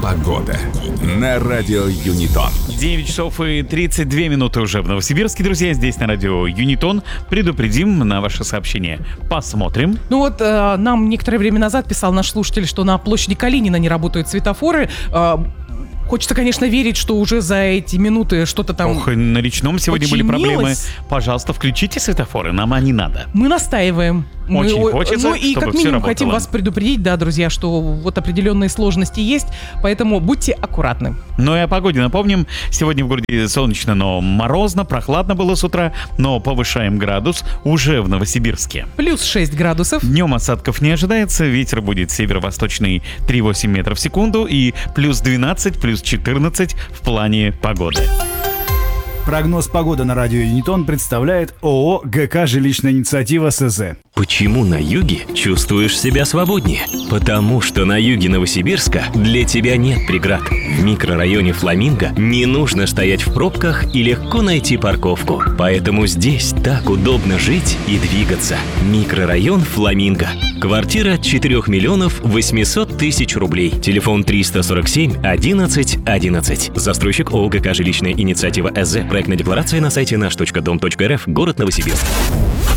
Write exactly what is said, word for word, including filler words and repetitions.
Погода на радио Юнитон. девять часов и тридцать две минуты уже в Новосибирске, друзья. Здесь на радио Юнитон. Предупредим на ваше сообщение. Посмотрим. Ну вот э, нам некоторое время назад писал наш слушатель, что на площади Калинина не работают светофоры. Э, Хочется, конечно, верить, что уже за эти минуты что-то там Ох, на речном сегодня были проблемы. Пожалуйста, включите светофоры, нам они надо. Мы настаиваем. Очень Мы, хочется, ну и чтобы как всё минимум хотим работало. вас предупредить, да, друзья, что вот определенные сложности есть, поэтому будьте аккуратны. Ну и о погоде напомним. Сегодня в городе солнечно, но морозно, прохладно было с утра, но повышаем градус уже в Новосибирске. Плюс шесть градусов. Днем осадков не ожидается, ветер будет северо-восточный три целых восемь метров в секунду и плюс двенадцать, плюс четырнадцать в плане погоды. Прогноз погоды на радио Юнитон представляет ООО ГК «Жилищная инициатива СЗ». Почему на юге чувствуешь себя свободнее? Потому что на юге Новосибирска для тебя нет преград. В микрорайоне Фламинго не нужно стоять в пробках и легко найти парковку. Поэтому здесь так удобно жить и двигаться. Микрорайон Фламинго. Квартира четыре миллионов восемьсот тысяч рублей. Телефон триста сорок семь одиннадцать одиннадцать. Застройщик ООО ГК «Жилищная инициатива СЗ». Проектная декларация на сайте наш точка дом точка рф. Город Новосибирск.